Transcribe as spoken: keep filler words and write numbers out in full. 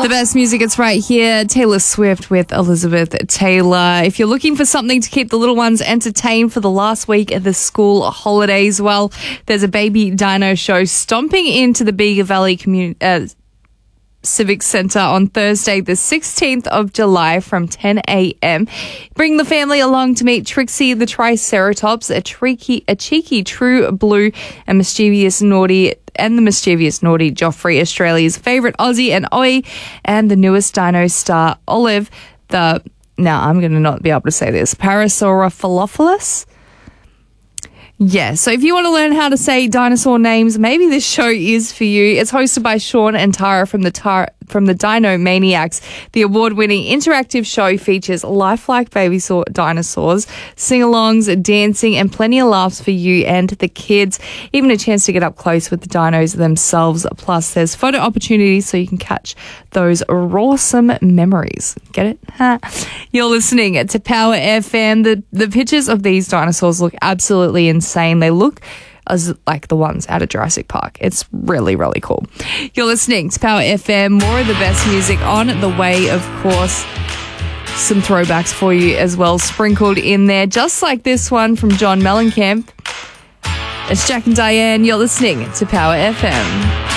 The best music, it's right here. Taylor Swift with Elizabeth Taylor. If you're looking for something to keep the little ones entertained for the last week of the school holidays, well, there's a baby dino show stomping into the Bega Valley community. Uh, Civic Centre on Thursday, the sixteenth of July from ten a.m. Bring the family along to meet Trixie the Triceratops, a cheeky, a cheeky true blue and mischievous naughty and the mischievous naughty Joffrey, Australia's favourite Aussie and Oi, and the newest dino star Olive, the, now I'm going to not be able to say this, Parasaurolophus. Yeah, so if you want to learn how to say dinosaur names, maybe this show is for you. It's hosted by Sean and Tara from the Tar- from the Dino Maniacs. The award-winning interactive show features lifelike baby so- dinosaurs, sing-alongs, dancing, and plenty of laughs for you and the kids. Even a chance to get up close with the dinos themselves. Plus, there's photo opportunities so you can catch those awesome memories. Get it? Ha. You're listening to Power F M. The, the pictures of these dinosaurs look absolutely insane. They look as like the ones out of Jurassic Park. It's really, really cool. You're listening to Power F M. More of the best music on the way, of course. Some throwbacks for you as well, sprinkled in there, just like this one from John Mellencamp. It's Jack and Diane. You're listening to Power F M.